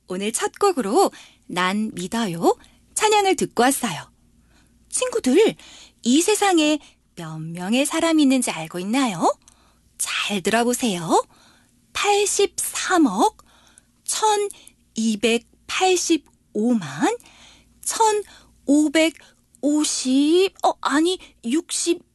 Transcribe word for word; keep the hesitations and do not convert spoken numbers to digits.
오늘 첫 곡으로 난 믿어요 찬양을 듣고 왔어요. 친구들, 이 세상에 몇 명의 사람이 있는지 알고 있나요? 잘 들어보세요. 팔십삼억 천이백팔십오만 천오백오십 어 아니 육십이